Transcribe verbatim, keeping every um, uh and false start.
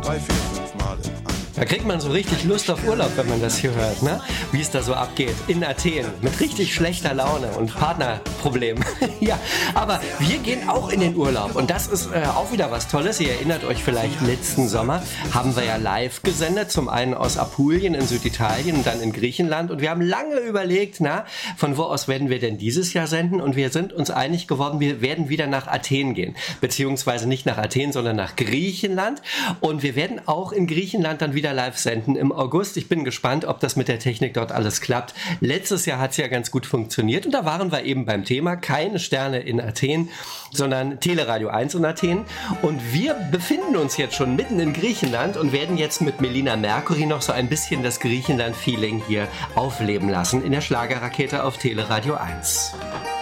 drei, vier, fünf Mal im Anfang. Da kriegt man so richtig Lust auf Urlaub, wenn man das hier hört, ne? Wie es da so abgeht in Athen mit richtig schlechter Laune und Partnerproblemen. Ja, aber wir gehen auch in den Urlaub und das ist äh, auch wieder was Tolles. Ihr erinnert euch vielleicht, letzten Sommer haben wir ja live gesendet, zum einen aus Apulien in Süditalien und dann in Griechenland und wir haben lange überlegt, na, von wo aus werden wir denn dieses Jahr senden und wir sind uns einig geworden, wir werden wieder nach Athen gehen, beziehungsweise nicht nach Athen, sondern nach Griechenland und wir werden auch in Griechenland dann wieder live senden im August. Ich bin gespannt, ob das mit der Technik dort alles klappt. Letztes Jahr hat es ja ganz gut funktioniert und da waren wir eben beim Thema keine Sterne in Athen, sondern Teleradio eins in Athen und wir befinden uns jetzt schon mitten in Griechenland und werden jetzt mit Melina Mercury noch so ein bisschen das Griechenland-Feeling hier aufleben lassen in der Schlagerrakete auf Teleradio eins.